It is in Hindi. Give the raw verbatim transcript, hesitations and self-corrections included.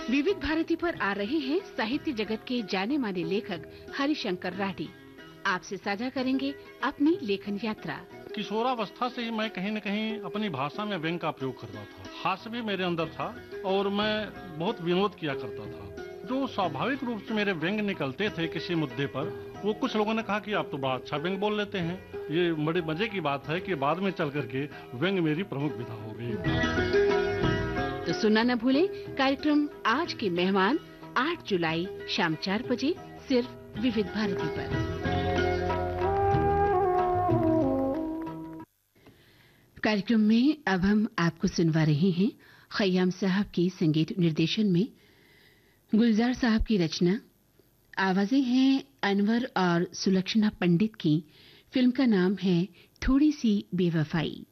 विविध भारती पर आ रहे हैं साहित्य जगत के जाने माने लेखक हरिशंकर राठी। आपसे साझा करेंगे अपनी लेखन यात्रा। किशोरावस्था से ही मैं कहीं न कहीं अपनी भाषा में व्यंग का प्रयोग करता था। हास्य भी मेरे अंदर था और मैं बहुत विनोद किया करता था। जो स्वाभाविक रूप से मेरे व्यंग निकलते थे किसी मुद्दे पर, वो कुछ लोगों ने कहा कि आप तो बड़ा अच्छा व्यंग बोल लेते हैं। ये बड़े मजे की बात है कि बाद में चल करके व्यंग मेरी प्रमुख विधा हो गई। तो सुनना न भूलें कार्यक्रम आज के मेहमान आठ जुलाई शाम चार बजे सिर्फ विविध भारती पर। कार्यक्रम में अब हम आपको सुनवा रहे हैं खयाम साहब के संगीत निर्देशन में गुलजार साहब की रचना। आवाजें हैं अनवर और सुलक्षणा पंडित की। फिल्म का नाम है थोड़ी सी बेवफाई।